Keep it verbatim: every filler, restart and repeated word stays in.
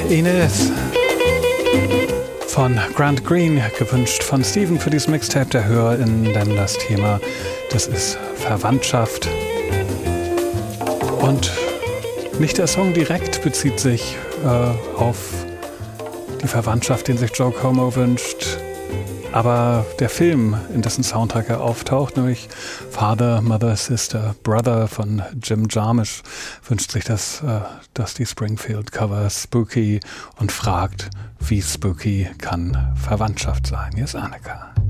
Inez von Grant Green, gewünscht von Steven für dieses Mixtape der HörerInnen, denn das Thema, das ist Verwandtschaft. Und nicht der Song direkt bezieht sich äh, auf die Verwandtschaft, den sich Joe Como wünscht, aber der Film, in dessen Soundtrack er auftaucht, nämlich Father, Mother, Sister, Brother von Jim Jarmusch, wünscht sich das äh, Dusty Springfield-Cover Spooky und fragt, wie spooky kann Verwandtschaft sein? Hier ist Annika.